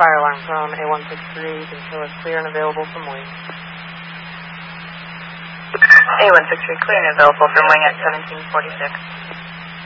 fire alarm from A163. You can show us clear and available from wing. A163 clear and available from wing at 1746.